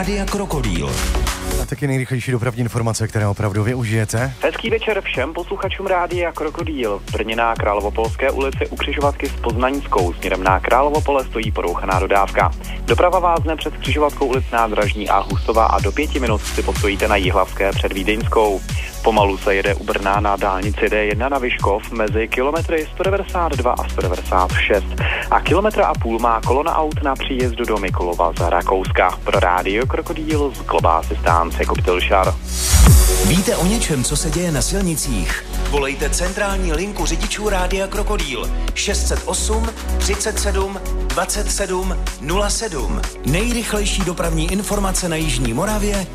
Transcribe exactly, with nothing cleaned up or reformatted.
Rádia Krokodýl. A taky nejrychlejší dopravní informace, které opravdu využijete. Hezký večer všem posluchačům Rádia Krokodýl. V Brně na Královopolské ulici u křižovatky s Poznaňskou směrem na Královopole stojí porouchaná dodávka. Doprava vázne před křižovatkou ulic Nádražní a Husová a do pěti minut si postojíte na Jihlavské před Vídeňskou. Pomalu se jede u Brna na dálnici D jedna na Vyškov mezi kilometry sto devadesát dva a sto devadesát šest a kilometr a půl má kolona aut na příjezdu do Mikulova z Rakouska. Pro Rádio Krokodýl z Klobásy stánce Koptilšar. Víte o něčem, co se děje na silnicích? Volejte centrální linku řidičů Rádia Krokodýl šest set osm třicet sedm dvacet sedm nula sedm. Nejrychlejší dopravní informace na jižní Moravě